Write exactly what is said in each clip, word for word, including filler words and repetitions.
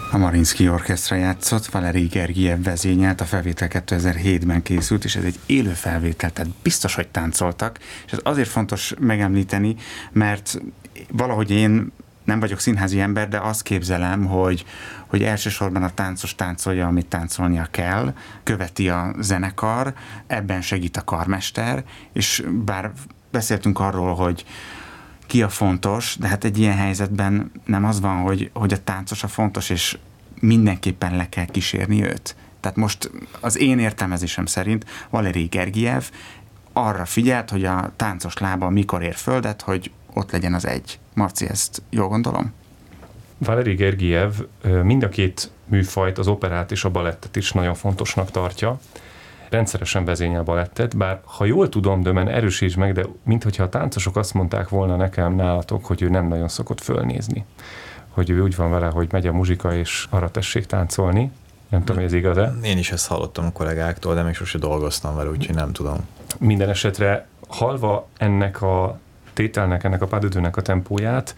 A Mariinsky Orchestra játszott, Valerij Gergijev vezényelt, a felvétel kétezer-hétben készült, és ez egy élő felvétel, tehát biztos, hogy táncoltak, és ez azért fontos megemlíteni, mert valahogy én nem vagyok színházi ember, de azt képzelem, hogy, hogy elsősorban a táncos táncolja, amit táncolnia kell, követi a zenekar, ebben segít a karmester, és bár beszéltünk arról, hogy ki a fontos, de hát egy ilyen helyzetben nem az van, hogy, hogy a táncos a fontos, és mindenképpen le kell kísérni őt. Tehát most az én értelmezésem szerint Valerij Gergijev arra figyelt, hogy a táncos lába mikor ér földet, hogy ott legyen az egy. Marci, ezt jól gondolom? Valerij Gergijev mind a két műfajt, az operát és a balettet is nagyon fontosnak tartja. Rendszeresen vezényel balettet, bár ha jól tudom, Dömen, erősíts meg, de minthogyha a táncosok azt mondták volna nekem nálatok, hogy ő nem nagyon szokott fölnézni. Hogy ő úgy van vele, hogy megy a muzsika, és arra tessék táncolni. Nem tudom, hogy ez igaz-e? Én is ezt hallottam a kollégáktól, de még sose dolgoztam vele, úgyhogy nem tudom. Minden esetre halva ennek a tételnek, ennek a pádödőnek a tempóját,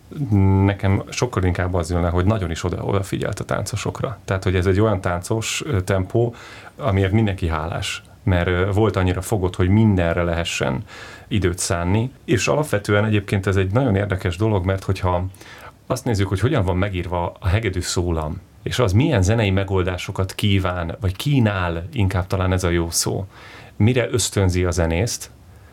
nekem sokkal inkább az jön le, hogy nagyon is oda, odafigyelt a táncosokra. Tehát, hogy ez egy olyan táncos tempó, amiért mindenki hálás, mert volt annyira fogott, hogy mindenre lehessen időt szánni. És alapvetően egyébként ez egy nagyon érdekes dolog, mert hogyha azt nézzük, hogy hogyan van megírva a hegedű szólam, és az milyen zenei megoldásokat kíván, vagy kínál, inkább talán ez a jó szó, mire ösztönzi a zenészt,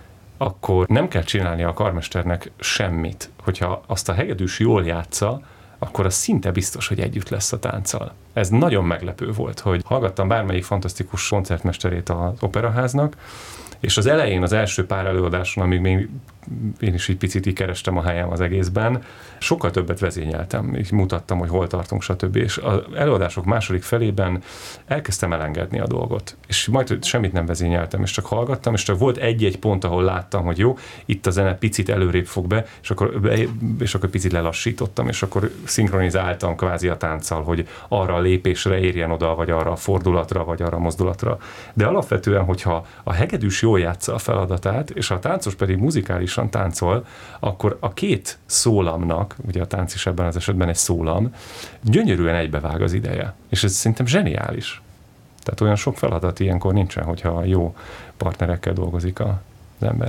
akkor nem kell csinálni a karmesternek semmit. Hogyha azt a hegedűs jól játsza, akkor az szinte biztos, hogy együtt lesz a tánccal. Ez nagyon meglepő volt, hogy hallgattam bármelyik fantasztikus koncertmesterét az operaháznak, és az elején, az első pár előadáson, amíg még én is egy picit így kerestem a helyem az egészben, sokkal többet vezényeltem, így mutattam, hogy hol tartunk, stb. És az előadások második felében elkezdtem elengedni a dolgot. És majd semmit nem vezényeltem, és csak hallgattam, és csak volt egy-egy pont, ahol láttam, hogy jó, itt a zene picit előrébb fog be, és akkor, és akkor picit lelassítottam, és akkor szinkronizáltam kvázi a tánccal, hogy arra a lépésre érjen oda, vagy arra a fordulatra, vagy arra a mozdulatra. De alapvetően, hogyha a hegedűs jól játsza a feladatát, és a táncos pedig muzikálisan táncol, akkor a két szólamnak, ugye a tánc is ebben az esetben egy szólam, gyönyörűen egybevág az ideje. És ez szerintem zseniális. Tehát olyan sok feladat ilyenkor nincsen, hogyha jó partnerekkel dolgozik az ember.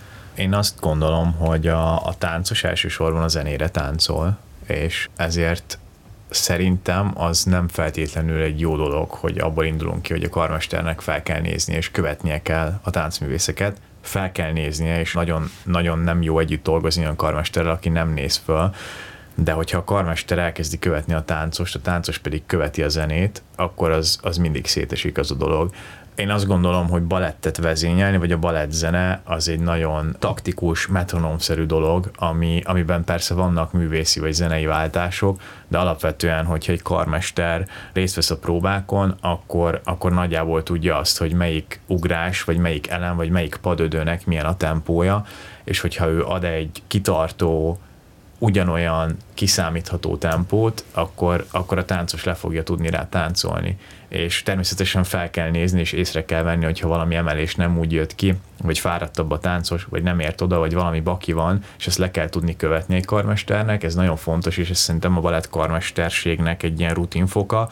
Én azt gondolom, hogy a, a táncos elsősorban a zenére táncol, és ezért szerintem az nem feltétlenül egy jó dolog, hogy abból indulunk ki, hogy a karmesternek fel kell nézni, és követnie kell a táncművészeket, fel kell néznie, és nagyon, nagyon nem jó együtt dolgozni olyan karmesterrel, aki nem néz föl, de hogyha a karmester elkezdi követni a táncost, a táncos pedig követi a zenét, akkor az, az mindig szétesik az a dolog. Én azt gondolom, hogy balettet vezényelni, vagy a balett zene az egy nagyon taktikus, metronómszerű dolog, ami, amiben persze vannak művészi vagy zenei váltások, de alapvetően, hogyha egy karmester részt vesz a próbákon, akkor, akkor nagyjából tudja azt, hogy melyik ugrás, vagy melyik elem, vagy melyik padödőnek milyen a tempója, és hogyha ő ad egy kitartó, ugyanolyan kiszámítható tempót, akkor, akkor a táncos le fogja tudni rá táncolni. És természetesen fel kell nézni, és észre kell venni, hogyha valami emelés nem úgy jött ki, vagy fáradtabb a táncos, vagy nem ért oda, vagy valami baki van, és ezt le kell tudni követni egy karmesternek, ez nagyon fontos, és ez szerintem a balett karmesterségnek egy ilyen rutinfoka,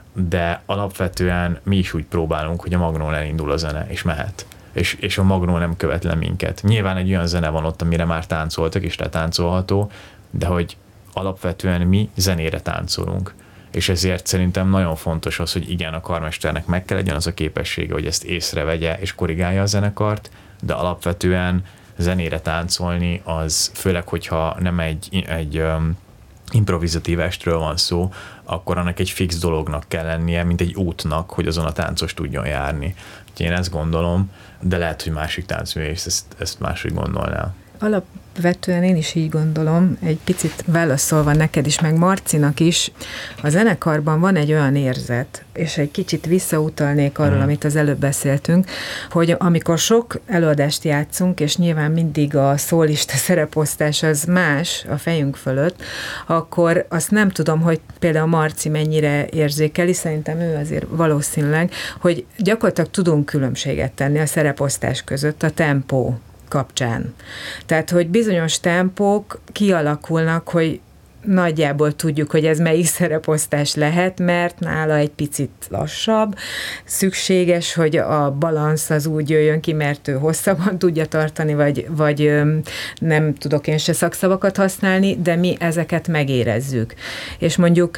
de alapvetően mi is úgy próbálunk, hogy a magnón elindul a zene, és mehet. És, és a magnó nem követ le minket. Nyilván egy olyan zene van ott, amire már táncoltak, és letáncolható, de hogy alapvetően mi zenére táncolunk. És ezért szerintem nagyon fontos az, hogy igen, a karmesternek meg kell legyen az a képessége, hogy ezt észrevegye és korrigálja a zenekart, de alapvetően zenére táncolni az, főleg, hogyha nem egy, egy um, improvizatív estről van szó, akkor annak egy fix dolognak kell lennie, mint egy útnak, hogy azon a táncos tudjon járni. Úgyhogy én ezt gondolom, de lehet, hogy másik táncművész ezt, ezt máshogy gondolná. Alapvetően én is így gondolom, egy picit válaszolva neked is, meg Marcinak is, a zenekarban van egy olyan érzet, és egy kicsit visszautalnék arról, mm. amit az előbb beszéltünk, hogy amikor sok előadást játszunk, és nyilván mindig a szólista szereposztás az más a fejünk fölött, akkor azt nem tudom, hogy például Marci mennyire érzékeli, szerintem ő azért valószínűleg, hogy gyakorlatilag tudunk különbséget tenni a szereposztás között, a tempó kapcsán. Tehát, hogy bizonyos tempók kialakulnak, hogy nagyjából tudjuk, hogy ez melyik szereposztás lehet, mert nála egy picit lassabb. Szükséges, hogy a balansz az úgy jöjjön ki, mert ő hosszabban tudja tartani, vagy, vagy nem tudok én se szakszavakat használni, de mi ezeket megérezzük. És mondjuk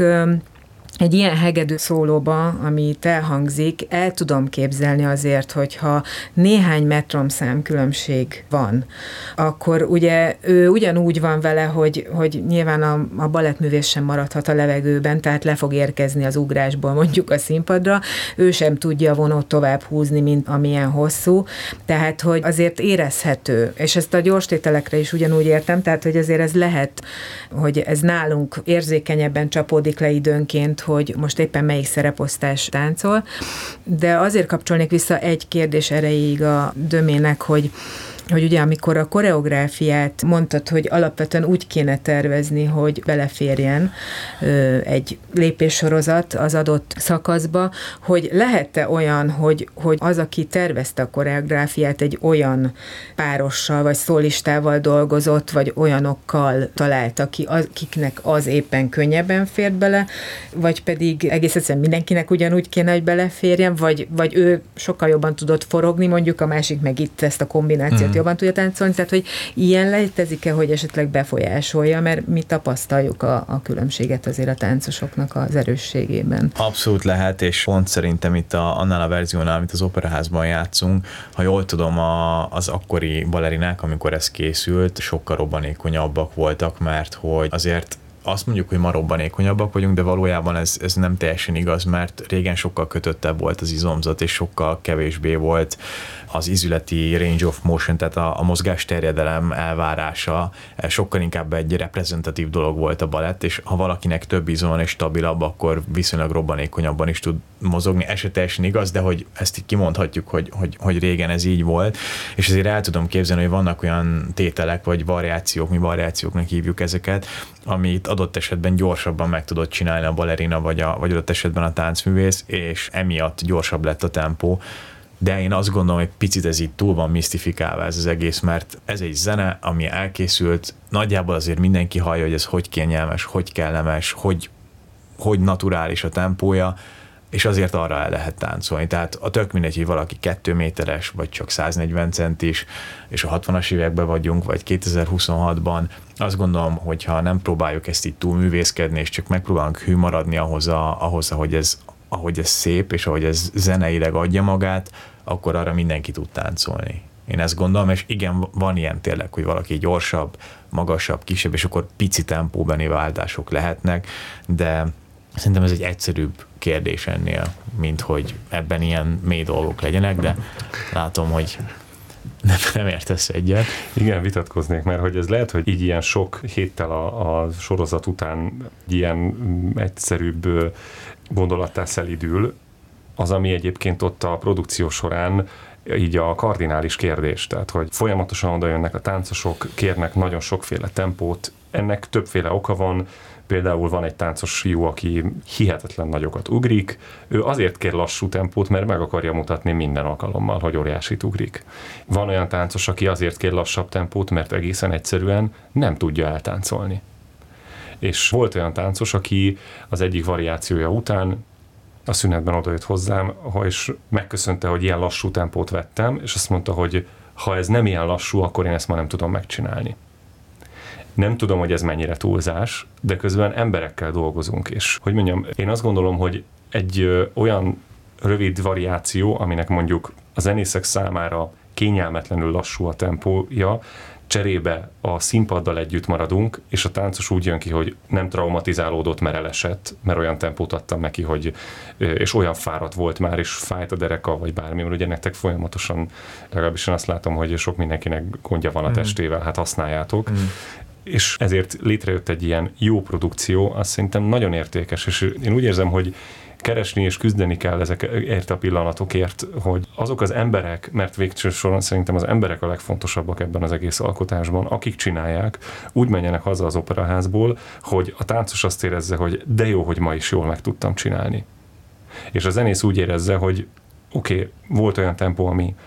egy ilyen hegedű szólóba, ami itt elhangzik, el tudom képzelni azért, hogyha néhány metromszám különbség van, akkor ugye ő ugyanúgy van vele, hogy, hogy nyilván a, a balettművész sem maradhat a levegőben, tehát le fog érkezni az ugrásból mondjuk a színpadra, ő sem tudja a vonót tovább húzni, mint amilyen hosszú, tehát hogy azért érezhető, és ezt a gyorstételekre is ugyanúgy értem, tehát hogy azért ez lehet, hogy ez nálunk érzékenyebben csapódik le időnként, hogy most éppen melyik szereposztás táncol, de azért kapcsolnék vissza egy kérdés erejéig a Dömének, hogy hogy ugye amikor a koreográfiát mondtad, hogy alapvetően úgy kéne tervezni, hogy beleférjen ö, egy lépéssorozat az adott szakaszba, hogy lehet-e olyan, hogy, hogy az, aki tervezte a koreográfiát, egy olyan párossal vagy szólistával dolgozott, vagy olyanokkal talált, aki, akiknek az éppen könnyebben fért bele, vagy pedig egész egyszerűen mindenkinek ugyanúgy kéne, hogy beleférjen, vagy, vagy ő sokkal jobban tudott forogni, mondjuk a másik meg itt ezt a kombinációt mm. jobban tudja táncolni, tehát hogy ilyen létezik-e, hogy esetleg befolyásolja, mert mi tapasztaljuk a, a különbséget azért a táncosoknak az erősségében. Abszolút lehet, és pont szerintem itt a, annál a verziónál, amit az operaházban játszunk, ha jól tudom, a, az akkori balerinák, amikor ez készült, sokkal robbanékonyabbak voltak, mert hogy azért azt mondjuk, hogy ma robbanékonyabbak vagyunk, de valójában ez, ez nem teljesen igaz, mert régen sokkal kötöttebb volt az izomzat, és sokkal kevésbé volt az izületi range of motion, tehát a, a mozgásterjedelem elvárása, sokkal inkább egy reprezentatív dolog volt a balett, és ha valakinek több izom van és stabilabb, akkor viszonylag robbanékonyabban is tud mozogni. Ez se teljesen igaz, de hogy ezt így kimondhatjuk, hogy, hogy, hogy régen ez így volt, és azért el tudom képzelni, hogy vannak olyan tételek, vagy variációk, mi variációknak hívjuk ezeket, amit adott esetben gyorsabban meg tudott csinálni a balerina, vagy, a, vagy adott esetben a táncművész, és emiatt gyorsabb lett a tempó. De én azt gondolom, hogy picit ez így túl van misztifikálva ez az egész, mert ez egy zene, ami elkészült, nagyjából azért mindenki hallja, hogy ez hogy kényelmes, hogy kellemes, hogy, hogy naturális a tempója, és azért arra el lehet táncolni. Tehát a tök mindegy, hogy valaki kettő méteres, vagy csak száznegyven centis, és a hatvanas években vagyunk, vagy kétezer-huszonhatban, azt gondolom, hogy ha nem próbáljuk ezt így túl művészkedni, és csak megpróbálunk hű maradni ahhoz, a, ahhoz ahogy, ez, ahogy ez szép, és ahogy ez zeneileg adja magát, akkor arra mindenki tud táncolni. Én ezt gondolom, és igen, van ilyen tényleg, hogy valaki gyorsabb, magasabb, kisebb, és akkor pici tempóbeni váltások lehetnek, de szerintem ez egy egyszerűbb kérdés ennél, mint hogy ebben ilyen mély dolgok legyenek, de látom, hogy nem, nem értesz egyet. Igen, vitatkoznék, mert hogy ez lehet, hogy így ilyen sok héttel a, a sorozat után ilyen egyszerűbb gondolattá szelidül, az, ami egyébként ott a produkció során így a kardinális kérdés, tehát hogy folyamatosan oda jönnek a táncosok, kérnek nagyon sokféle tempót, ennek többféle oka van. Például van egy táncos fiú, aki hihetetlen nagyokat ugrik, ő azért kér lassú tempót, mert meg akarja mutatni minden alkalommal, hogy óriásit ugrik. Van olyan táncos, aki azért kér lassabb tempót, mert egészen egyszerűen nem tudja eltáncolni. És volt olyan táncos, aki az egyik variációja után a szünetben odajött hozzám, és megköszönte, hogy ilyen lassú tempót vettem, és azt mondta, hogy ha ez nem ilyen lassú, akkor én ezt már nem tudom megcsinálni. Nem tudom, hogy ez mennyire túlzás, de közben emberekkel dolgozunk, és hogy mondjam, én azt gondolom, hogy egy ö, olyan rövid variáció, aminek mondjuk a zenészek számára kényelmetlenül lassú a tempója, cserébe a színpaddal együtt maradunk, és a táncos úgy jön ki, hogy nem traumatizálódott, mert elesett, mert olyan tempót adtam neki, hogy, és olyan fáradt volt már, és fájt a dereka, vagy bármi, mert ugye nektek folyamatosan, legalábbis én azt látom, hogy sok mindenkinek gondja van a testével, hát használjátok. Mm. És ezért létrejött egy ilyen jó produkció, az szerintem nagyon értékes, és én úgy érzem, hogy keresni és küzdeni kell ezekért a pillanatokért, hogy azok az emberek, mert végső soron szerintem az emberek a legfontosabbak ebben az egész alkotásban, akik csinálják, úgy menjenek haza az operaházból, hogy a táncos azt érezze, hogy de jó, hogy ma is jól meg tudtam csinálni. És a zenész úgy érezze, hogy oké, okay, volt olyan tempó, ami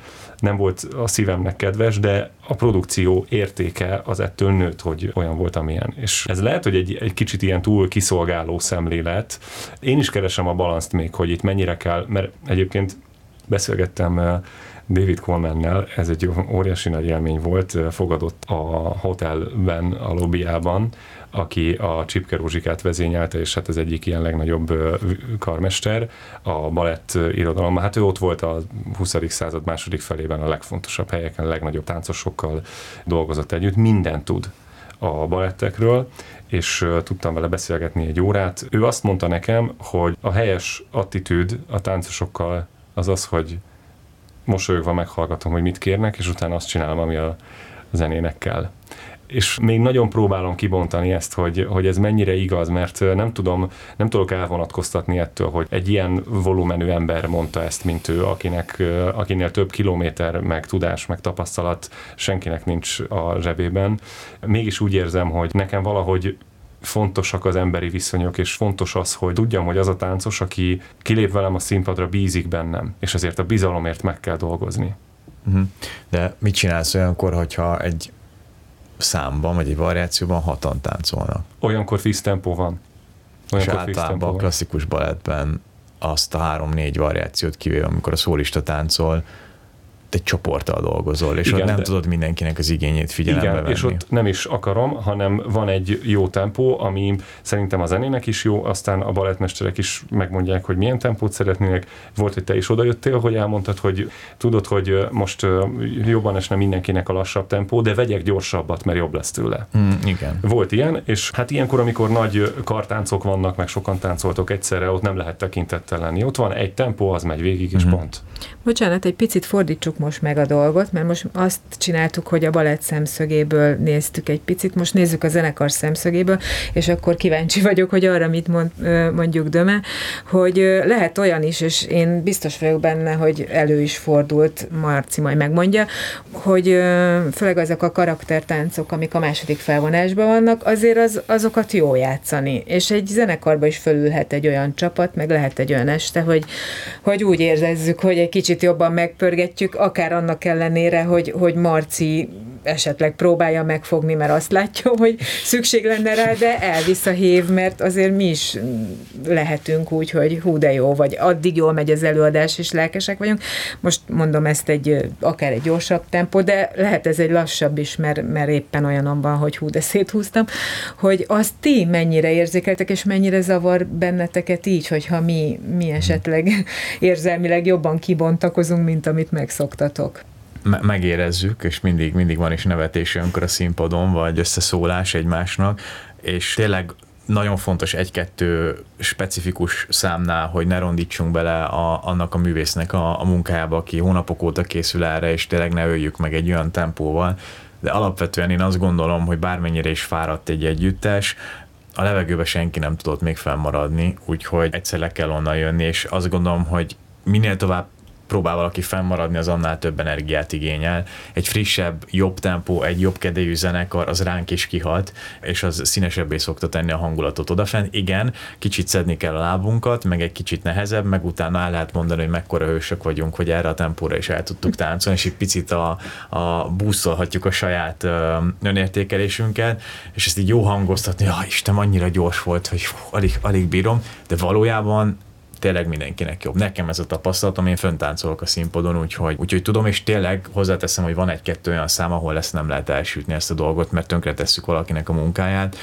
nem volt a szívemnek kedves, de a produkció értéke az ettől nőtt, hogy olyan volt, amilyen. És ez lehet, hogy egy, egy kicsit ilyen túl kiszolgáló szemlélet. Én is keresem a balanszt még, hogy itt mennyire kell, mert egyébként beszélgettem David Coleman-nel, ez egy óriási nagy élmény volt, fogadott a hotelben, a lobbyában, aki a Csipke Rózsikát vezényelte, és hát az egyik ilyen legnagyobb karmester a balett irodalomban. Hát ő ott volt a huszadik század második felében a legfontosabb helyeken, a legnagyobb táncosokkal dolgozott együtt, mindent tud a balettekről, és tudtam vele beszélgetni egy órát. Ő azt mondta nekem, hogy a helyes attitűd a táncosokkal az az, hogy mosolyogva meghallgatom, hogy mit kérnek, és utána azt csinálom, ami a zenének kell. És még nagyon próbálom kibontani ezt, hogy, hogy ez mennyire igaz, mert nem tudom, nem tudok elvonatkoztatni ettől, hogy egy ilyen volumenű ember mondta ezt, mint ő, akinek, akinél több kilométer, meg tudás, meg tapasztalat senkinek nincs a zsebében. Mégis úgy érzem, hogy nekem valahogy fontosak az emberi viszonyok, és fontos az, hogy tudjam, hogy az a táncos, aki kilép velem a színpadra, bízik bennem, és ezért a bizalomért meg kell dolgozni. De mit csinálsz olyankor, hogyha egy számban, vagy egy variációban hatan táncolnak? Olyankor fix tempó van. Olyankor és általában a klasszikus balettben azt a három-négy variációt kivéve, amikor a szólista táncol, egy csoporttal dolgozol, és igen, ott nem de... tudod mindenkinek az igényét figyelembe igen, venni. És ott nem is akarom, hanem van egy jó tempó, ami szerintem a zenének is jó, aztán a balettmesterek is megmondják, hogy milyen tempót szeretnének. Volt, hogy te is odajöttél, hogy elmondtad, hogy tudod, hogy most jobban esne mindenkinek a lassabb tempó, de vegyek gyorsabbat, mert jobb lesz tőle. Mm, igen. Volt ilyen, és hát ilyenkor, amikor nagy kartáncok vannak, meg sokan táncoltok egyszerre, ott nem lehet tekintettel lenni. Ott van egy tempó, az megy végig, és mm-hmm. pont. Bocsánat, egy picit fordítsuk most meg a dolgot, mert most azt csináltuk, hogy a balett szemszögéből néztük egy picit, most nézzük a zenekar szemszögéből, és akkor kíváncsi vagyok, hogy arra mit mond, mondjuk Döme, hogy lehet olyan is, és én biztos vagyok benne, hogy elő is fordult, Marci majd megmondja, hogy főleg azok a karaktertáncok, amik a második felvonásban vannak, azért az, azokat jó játszani, és egy zenekarba is fölülhet egy olyan csapat, meg lehet egy olyan este, hogy, hogy úgy érezzük, hogy egy kicsit jobban megpörgetjük, akár annak ellenére, hogy, hogy Marci esetleg próbálja megfogni, mert azt látja, hogy szükség lenne rá, de elvisz a hév, mert azért mi is lehetünk úgy, hogy hú de jó, vagy addig jól megy az előadás, és lelkesek vagyunk. Most mondom ezt egy, akár egy gyorsabb tempó, de lehet ez egy lassabb is, mert, mert éppen olyanon van, hogy hú de széthúztam, hogy azt ti mennyire érzékeltek, és mennyire zavar benneteket így, hogyha mi, mi esetleg érzelmileg jobban kibontakozunk, mint amit megszoktatok. Megérezzük, és mindig, mindig van is nevetés olyankor a színpadon, vagy összeszólás egymásnak, és tényleg nagyon fontos egy-kettő specifikus számnál, hogy ne rondítsunk bele a, annak a művésznek a, a munkájába, aki hónapok óta készül erre, és tényleg ne öljük meg egy olyan tempóval, de alapvetően én azt gondolom, hogy bármennyire is fáradt egy együttes, a levegőbe senki nem tudott még fennmaradni, úgyhogy egyszer le kell onnan jönni, és azt gondolom, hogy minél tovább próbál valaki fennmaradni, az annál több energiát igényel. Egy frissebb, jobb tempó, egy jobb kedélyű zenekar, az ránk is kihat, és az színesebbé szokta tenni a hangulatot odafent. Igen, kicsit szedni kell a lábunkat, meg egy kicsit nehezebb, meg utána el lehet mondani, hogy mekkora hősök vagyunk, hogy erre a tempóra is el tudtuk táncolni, és egy picit a, a búszolhatjuk a saját önértékelésünket, és ezt így jó hangoztatni, ja, Isten, annyira gyors volt, hogy fú, alig, alig bírom, de valójában tényleg mindenkinek jobb. Nekem ez a tapasztalatom, én föntáncolok a színpadon, úgyhogy, úgyhogy tudom, és tényleg hozzáteszem, hogy van egy-kettő olyan szám, ahol ezt nem lehet elsütni ezt a dolgot, mert tönkretesszük valakinek a munkáját,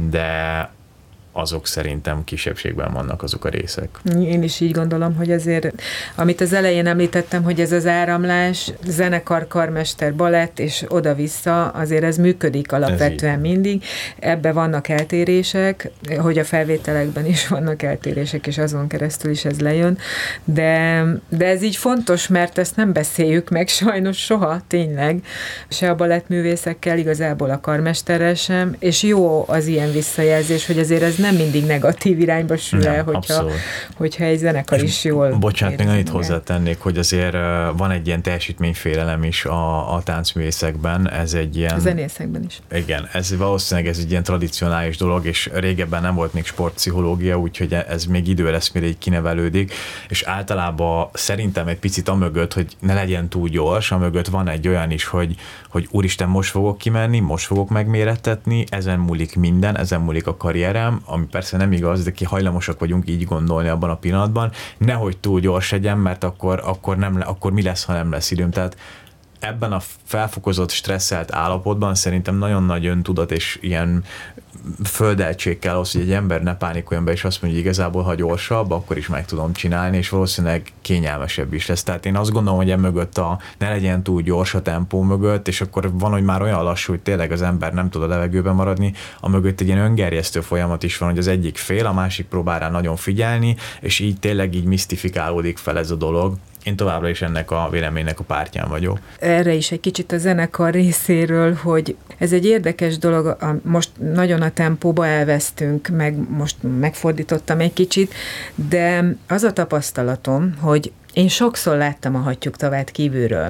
de azok szerintem kisebbségben vannak azok a részek. Én is így gondolom, hogy azért, amit az elején említettem, hogy ez az áramlás, zenekar, karmester, balett, és oda-vissza, azért ez működik alapvetően ez mindig. Ebben vannak eltérések, hogy a felvételekben is vannak eltérések, és azon keresztül is ez lejön, de, de ez így fontos, mert ezt nem beszéljük meg sajnos soha, tényleg, se a balettművészekkel, igazából a karmesterrel sem, és jó az ilyen visszajelzés, hogy azért ez nem mindig negatív irányba sül el, hogyha, hogyha egy zenekar is jól... Bocsánat, még annyit hozzátennék, hogy azért van egy ilyen teljesítményfélelem is a, a táncművészekben, ez egy ilyen... A zenészekben is. Igen, ez valószínűleg ez egy ilyen tradicionális dolog, és régebben nem volt még sportpszichológia, úgyhogy ez még idő lesz, mire így kinevelődik, és általában szerintem egy picit amögött, hogy ne legyen túl gyors, amögött van egy olyan is, hogy, hogy úristen, most fogok kimenni, most fogok megmérettetni, ezen múlik minden, ezen múlik a karrierem, ami persze nem igaz, de ki hajlamosak vagyunk így gondolni abban a pillanatban, nehogy túl gyors legyen, mert akkor, akkor, nem, akkor mi lesz, ha nem lesz időm. Tehát ebben a felfokozott, stresszelt állapotban szerintem nagyon nagy öntudat és ilyen földeltség kell ahhoz, hogy egy ember ne pánikoljon be, és azt mondja, hogy igazából, ha gyorsabb, akkor is meg tudom csinálni, és valószínűleg kényelmesebb is lesz. Tehát én azt gondolom, hogy emögött a ne legyen túl gyors a tempó mögött, és akkor van, hogy már olyan lassú, hogy tényleg az ember nem tud a levegőben maradni, a mögött egy ilyen öngerjesztő folyamat is van, hogy az egyik fél, a másik próbál rá nagyon figyelni, és így tényleg így misztifikálódik fel ez a dolog. Én továbbra is ennek a véleménynek a pártján vagyok. Erre is egy kicsit a zenekar részéről, hogy ez egy érdekes dolog, most nagyon a tempóba elvesztünk, meg most megfordítottam egy kicsit, de az a tapasztalatom, hogy én sokszor láttam a Hattyúk tavát kívülről.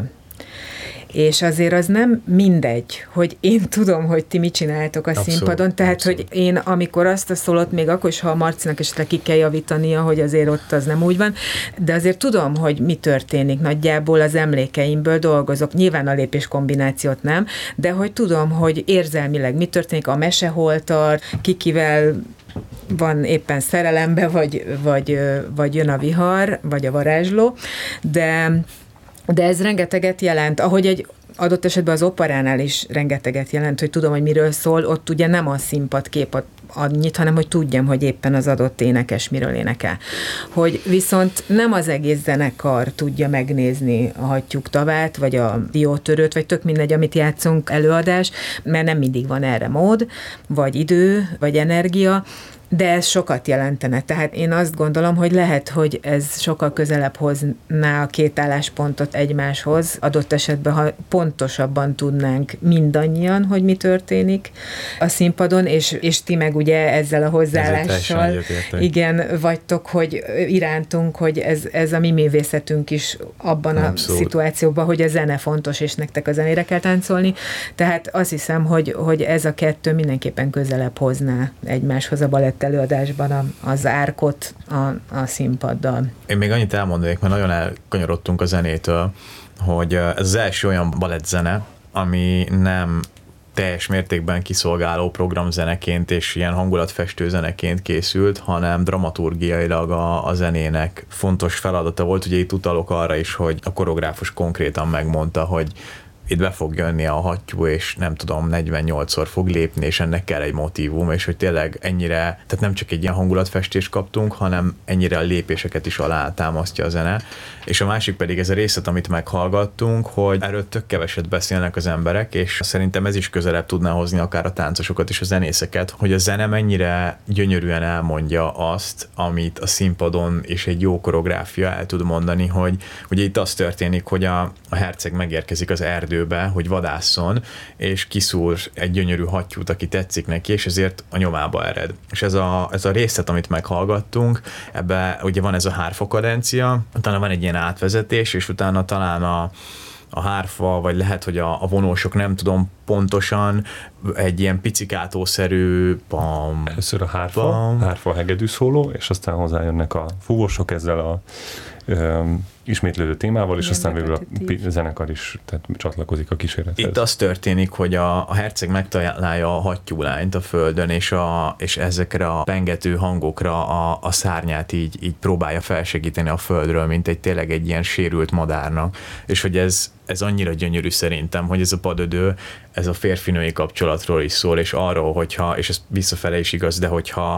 És azért az nem mindegy, hogy én tudom, hogy ti mit csináltok a abszolút, színpadon, tehát, abszolút. Hogy én amikor azt a szólott, még akkor is, ha a Marcinak esetleg ki kell javítania, hogy azért ott az nem úgy van, de azért tudom, hogy mi történik, nagyjából az emlékeimből dolgozok, nyilván a lépés kombinációt nem, de hogy tudom, hogy érzelmileg mi történik, a mese hol tart, kikivel van éppen szerelembe, vagy, vagy, vagy jön a vihar, vagy a varázsló, de De ez rengeteget jelent, ahogy egy adott esetben az operánál is rengeteget jelent, hogy tudom, hogy miről szól, ott ugye nem a színpadkép annyit, hanem hogy tudjam, hogy éppen az adott énekes miről énekel. Hogy viszont nem az egész zenekar tudja megnézni a Hattyúk tavát, vagy a Diótörőt, vagy tök mindegy, amit játszunk, előadás, mert nem mindig van erre mód, vagy idő, vagy energia, de ez sokat jelentene. Tehát én azt gondolom, hogy lehet, hogy ez sokkal közelebb hozná a két álláspontot egymáshoz, adott esetben, ha pontosabban tudnánk mindannyian, hogy mi történik a színpadon, és, és ti meg ugye ezzel a hozzáállással, igen, vagytok, hogy irántunk, hogy ez, ez a mi művészetünk is abban abszolút. A szituációban, hogy a zene fontos, és nektek a zenére kell táncolni. Tehát azt hiszem, hogy, hogy ez a kettő mindenképpen közelebb hozná egymáshoz a balett előadásban a, az árkot a, a színpaddal. Én még annyit elmondanék, mert nagyon elkanyarodtunk a zenétől, hogy ez az első olyan balettzene, ami nem teljes mértékben kiszolgáló programzeneként és ilyen hangulatfestő zeneként készült, hanem dramaturgiailag a, a zenének fontos feladata volt. Ugye itt utalok arra is, hogy a koreográfus konkrétan megmondta, hogy itt be fog jönni a hattyú, és nem tudom, negyvennyolcszor fog lépni, és ennek kell egy motívum, és hogy tényleg ennyire, tehát nem csak egy ilyen hangulatfestést kaptunk, hanem ennyire a lépéseket is alátámasztja a zene. És a másik pedig ez a részlet, amit meghallgattunk, hogy erről tök keveset beszélnek az emberek, és szerintem ez is közelebb tudná hozni akár a táncosokat és a zenészeket, hogy a zene mennyire gyönyörűen elmondja azt, amit a színpadon és egy jó koreográfia el tud mondani, hogy ugye itt az történik, hogy a, a herceg megérkezik az erdőbe, hogy vadásszon, és kiszúr egy gyönyörű hattyút, aki tetszik neki, és ezért a nyomába ered. És ez a, ez a részlet, amit meghallgattunk, ebbe ugye van ez a hárfa kadencia, utána van egy ilyen átvezetés, és utána talán a a hárfa, vagy lehet, hogy a, a vonósok, nem tudom pontosan, egy ilyen picikátószerű pam. Először a hárfa, pam. hárfa hegedű szóló, és aztán hozzájönnek a fúvósok ezzel a ö, ismétlődő témával, és igen, aztán végül a zenekar is tehát csatlakozik a kísérlethez. Itt az történik, hogy a, a herceg megtalálja a hattyúlányt a földön, és, a, és ezekre a pengető hangokra a, a szárnyát így, így próbálja felsegíteni a földről, mint egy tényleg egy ilyen sérült madárnak. És hogy ez, ez annyira gyönyörű szerintem, hogy ez a padödő, ez a férfinői kapcsolatról is szól, és arról, hogyha, és ez visszafele is igaz, de hogyha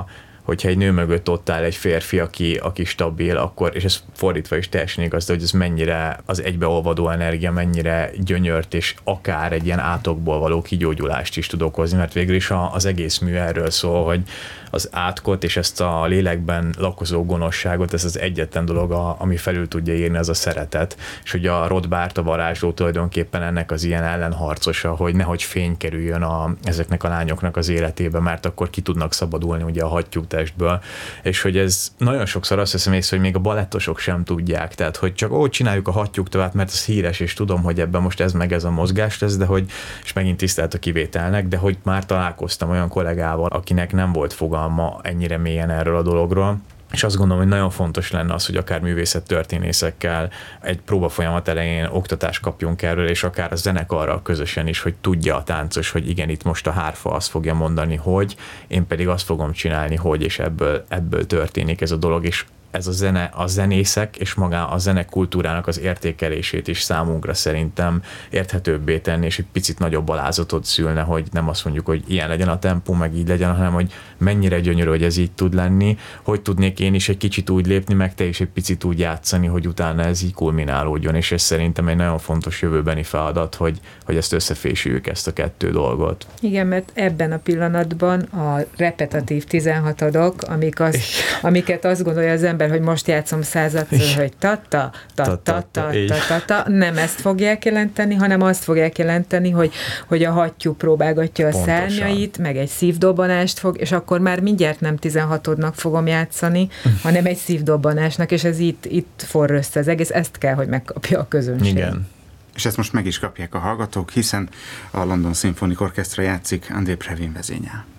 hogyha egy nő mögött ott áll egy férfi, aki, aki stabil, akkor, és ez fordítva is teljesen igaz, de hogy ez mennyire az egybeolvadó energia, mennyire gyönyört, és akár egy ilyen átokból való kigyógyulást is tud okozni, mert végül is az egész mű erről szól, hogy az átkot és ezt a lélekben lakozó gonoszságot, ez az egyetlen dolog, a, ami felül tudja írni, az a szeretet. És ugye a Rothbard, a varázsló tulajdonképpen ennek az ilyen ellenharcosa, hogy nehogy fény kerüljön a, ezeknek a lányoknak az életébe, mert akkor ki tudnak szabadulni ugye a hattyúk testből. És hogy ez nagyon sokszor azt hiszem észre, hogy még a balettosok sem tudják, tehát hogy csak ó, csináljuk a hattyúk tovább, mert ez híres, és tudom, hogy ebben most ez meg ez a mozgás lesz, de hogy, és megint tisztelt a kivételnek, de hogy már találkoztam olyan kollégával, akinek nem volt fogalma ennyire mélyen erről a dologról, és azt gondolom, hogy nagyon fontos lenne az, hogy akár művészettörténészekkel egy próbafolyamat elején oktatást kapjunk erről, és akár a zenekarral közösen is, hogy tudja a táncos, hogy igen, itt most a hárfa azt fogja mondani, hogy én pedig azt fogom csinálni, hogy, és ebből, ebből történik ez a dolog, és ez a zene, a zenészek és maga a zenekultúrának az értékelését is számunkra szerintem érthetőbbé tenni, és egy picit nagyobb alázatot szülne, hogy nem azt mondjuk, hogy ilyen legyen a tempó, meg így legyen, hanem hogy mennyire gyönyörű, hogy ez így tud lenni, hogy tudnék én is egy kicsit úgy lépni, meg te is egy picit úgy játszani, hogy utána ez így kulminálódjon, és ez szerintem egy nagyon fontos jövőbeni feladat, hogy, hogy ezt összefésüljük, ezt a kettő dolgot. Igen, mert ebben a pillanatban a repetitív tizenhatodok, amik az, amiket azt gondolja az ember, hogy most játszom századszor, hogy ta-ta, ta-ta-ta, ta-ta-ta, nem ezt fogják jelenteni, hanem azt fogják jelenteni, hogy, hogy a hattyú próbálgatja a Pontosan. szárnyait, meg egy szívdobbanást fog, és akkor már mindjárt nem tizenhatodnak fogom játszani, hanem egy szívdobbanásnak, és ez itt, itt forr össze az egész, ezt kell, hogy megkapja a közönség. Igen. És ezt most meg is kapják a hallgatók, hiszen a London Symphonic Orchestra játszik André Previn vezényel.